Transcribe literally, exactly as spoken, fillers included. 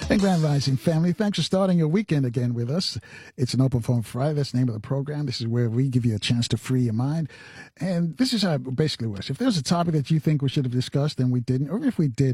And Grand Rising family, thanks for starting your weekend again with us. It's an Open Phone Friday. That's the name of the program. This is where we give you a chance to free your mind. And this is how it basically works. If there's a topic that you think we should have discussed and we didn't, or if we did,